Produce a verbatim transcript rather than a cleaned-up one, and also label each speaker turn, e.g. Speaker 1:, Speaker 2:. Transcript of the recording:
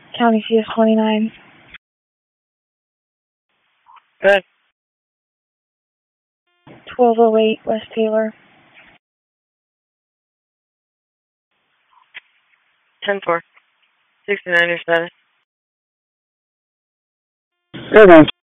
Speaker 1: County C S twenty-nine.
Speaker 2: Good.
Speaker 1: twelve oh eight West Taylor.
Speaker 2: ten four. sixty-nine or status.
Speaker 3: Good one.